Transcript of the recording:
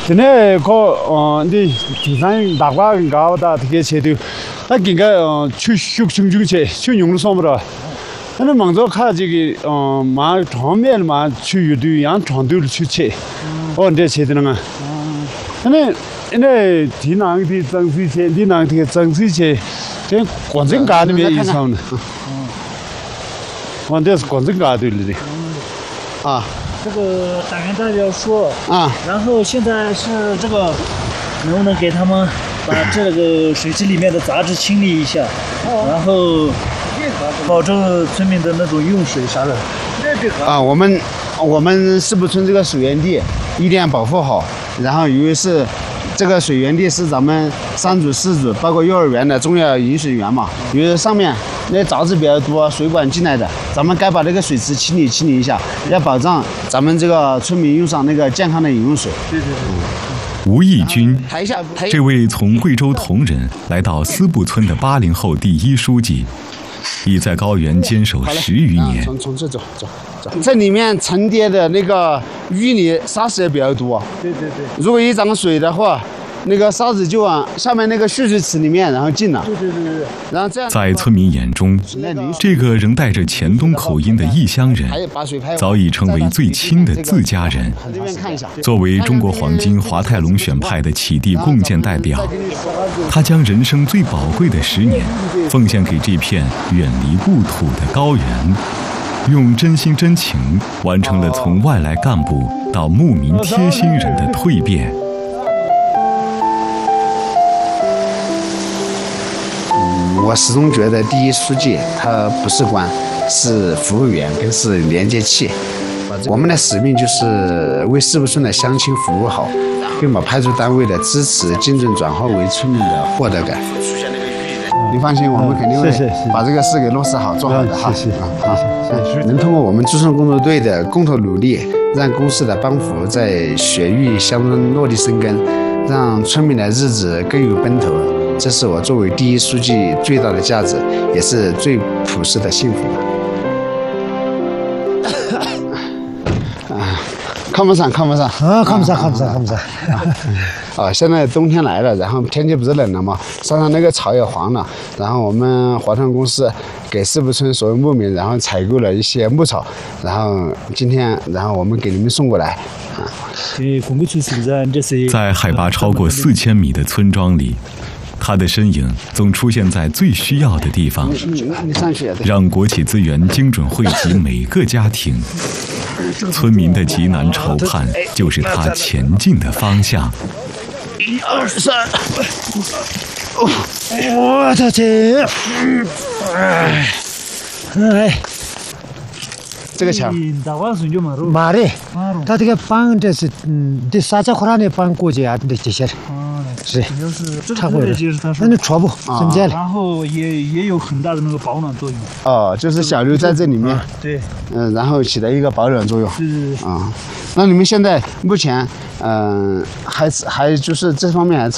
전에 근데 주산 나과 가오다 되게 제대로 딱 그러니까 축축중중체 춘용로 섬으로 나는 먼저 가지기 마 처음에 마 추유도 양 전도를 추체 언제 제대로가 근데 디낭디 정수체 디낭디 정수체 저 관전 가는 게 있어는 완전히 관전 가들리啊。 这个党员代表说啊，然后现在是这个，能不能给他们把这个水池里面的杂质清理一下，然后保证村民的那种用水啥的。 啊，我们四步村这个水源地一定要保护好，然后由于是这个水源地是咱们3组4组，包括幼儿园的重要饮水源嘛，由于上面那杂质比较多，水管进来的，咱们该把这个水池清理一下，要保障咱们这个村民用上那个健康的饮用水。对。 吴义军，这位从贵州铜仁来到思布村的80后第1书记，已在高原坚守10余年。 从这走，这里面沉淀的那个淤泥沙石也比较多。对。如果一涨水的话，那个沙子就往下面那个蓄水池里面，然后进了。对。然后这样， 在村民眼中，这个仍带着黔东口音的异乡人，早已成为最亲的自家人。作为中国黄金华泰龙选派的起地共建代表，他将人生最宝贵的10年奉献给这片远离故土的高原，用真心真情完成了从外来干部到牧民贴心人的蜕变。 我始终觉得第1书记他不是官，是服务员，更是连接器。我们的使命就是为四步村的乡亲服务好，并把派出单位的支持精准转化为村民的获得感。您放心，我们肯定会把这个事给落实好，做好的哈。谢谢。能通过我们驻村工作队的共同努力，让公司的帮扶在雪域乡村落地生根，让村民的日子更有奔头。这是我作为第1书记最大的价值，也是最朴实的幸福。看不上啊，看不上。啊，现在冬天来了，然后天气不是冷了吗？山上那个草也黄了，然后我们华创公司给四步村所有牧民，然后采购了一些牧草，然后今天，然后我们给你们送过来。 在海拔超过4000米的村庄里，他的身影总出现在最需要的地方，让国企资源精准惠及每个家庭。村民的急难愁盼就是他前进的方向。 1、2、3，我的天！这个墙。 马他这个帮这是这啥子话呢？帮过去啊，这些。是，差不多。那你错不？增加了。 然后也有很大的那个保暖作用。 哦，就是小刘在这里面。 对。 然后起到一个保暖作用。 是。 啊，那你们现在目前还就是这方面还